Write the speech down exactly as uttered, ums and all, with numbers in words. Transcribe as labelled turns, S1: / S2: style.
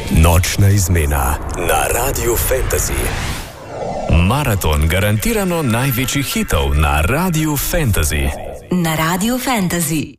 S1: Nočna izmena na Radiu Fantasy. Maraton garantirano največjih hitov na Radiu Fantasy.
S2: Na Radiu Fantasy.